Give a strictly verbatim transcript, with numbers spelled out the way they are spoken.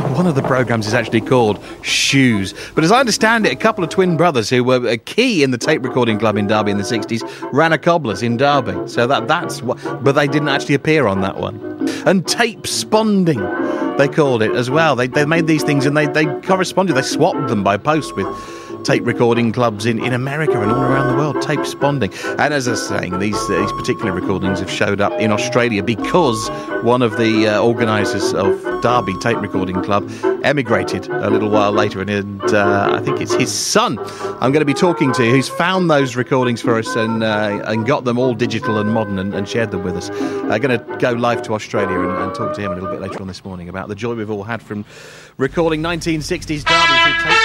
one of the programmes is actually called Shoes. But as I understand it, a couple of twin brothers who were a key in the tape recording club in Derby in the sixties ran a cobblers in Derby. So that that's what, but they didn't actually appear on that one. And tape sponding, they called it as well. They they made these things and they, they corresponded, they swapped them by post with tape recording clubs in, in America and all around the world, tape sponding. And as I was saying, these these particular recordings have showed up in Australia because one of the uh, organisers of Derby Tape Recording Club emigrated a little while later, and, and uh, I think it's his son I'm going to be talking to, who's found those recordings for us and uh, and got them all digital and modern and, and shared them with us. I'm going to go live to Australia and, and talk to him a little bit later on this morning about the joy we've all had from recording nineteen sixties Derby through tape